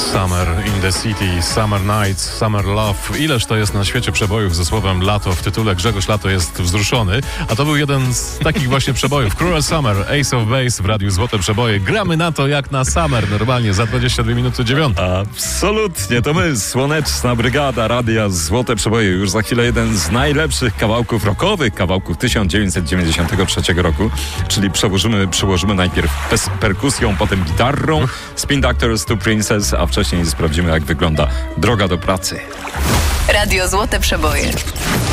Summer in the City, Summer Nights, Summer Love. Ileż to jest na świecie przebojów ze słowem lato w tytule. Grzegorz Lato jest wzruszony, a to był jeden z takich właśnie przebojów. Cruel Summer, Ace of Base w Radiu Złote Przeboje. Gramy na to jak na Summer, normalnie za 22 minuty 9. Absolutnie, to my, Słoneczna Brygada Radia Złote Przeboje. Już za chwilę jeden z najlepszych kawałków rockowych, kawałków 1993 roku, czyli przełożymy najpierw perkusją, potem gitarą, Spin Doctors to Princess, a wcześniej sprawdzimy, jak wygląda droga do pracy. Radio Złote Przeboje.